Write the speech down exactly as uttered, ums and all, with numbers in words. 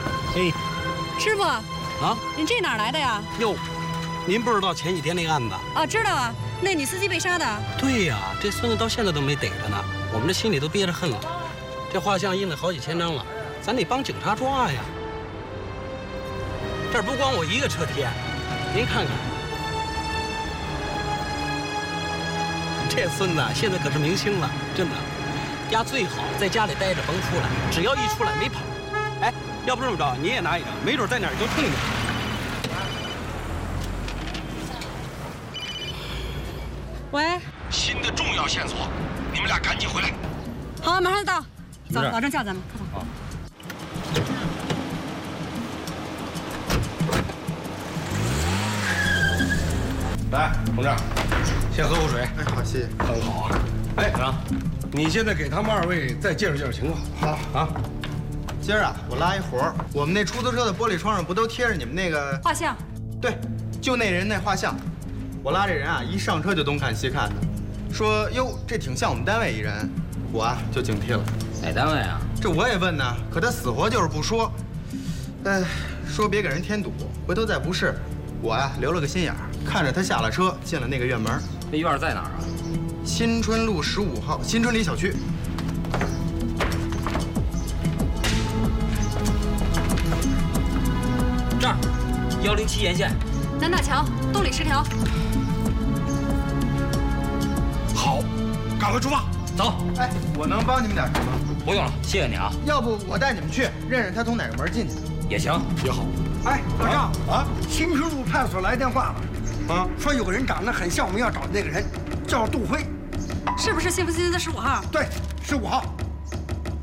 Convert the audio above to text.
哎， 师傅啊， 您这哪儿来的呀？ 哟，您不知道前几天那个案子？ 啊，知道啊，那女司机被杀的。 对呀，这孙子到现在都没逮着呢，我们这心里都憋着恨了。这画像印了好几千张了，咱得帮警察抓呀。这儿不光我一个车贴，您看看，这孙子现在可是明星了，真的。丫最好在家里待着，甭出来，只要一出来没跑。哎，要不这么着，你也拿一张，没准在哪儿就碰见。 喂， 新的重要线索，你们俩赶紧回来。 好，马上就到。走，老郑叫咱们，快走。 好。来，同志，先喝口水。 哎，好，谢谢。 很好啊。哎，啊，你现在给他们二位再介绍介绍情况。 好啊。 今儿啊，我拉一活儿，我们那出租车的玻璃窗上不都贴着你们那个画像？ 对，就那人那画像。我拉这人啊，一上车就东看西看的，说哟，这挺像我们单位一人，我啊就警惕了。 哪单位啊？ 这我也问呢，可他死活就是不说。哎，说别给人添堵，回头再不是，我呀、啊、留了个心眼儿，看着他下了车，进了那个院门。 那院在哪儿啊？ 新春路十五号新春里小区。 这儿，幺零七沿线。 南大桥东里十条。 好，赶快出发， 走。 哎，我能帮你们点什么？ 不用了，谢谢你啊。 要不我带你们去认识他从哪个门进去。 也行， 也好。 哎，老赵啊， 新春路派出所来电话了， 啊， 说有个人长得很像我们要找的那个人，叫杜辉。 是不是幸福新村的十五号？ 对，十五号。